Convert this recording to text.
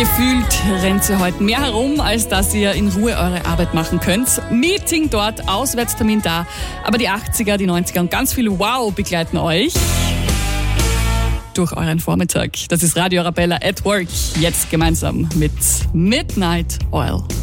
Gefühlt rennt ihr heute mehr herum, als dass ihr in Ruhe eure Arbeit machen könnt. Meeting dort, Auswärtstermin da. Aber die 80er, die 90er und ganz viel Wow begleiten euch durch euren Vormittag. Das ist Radio Arabella at Work. Jetzt gemeinsam mit Midnight Oil.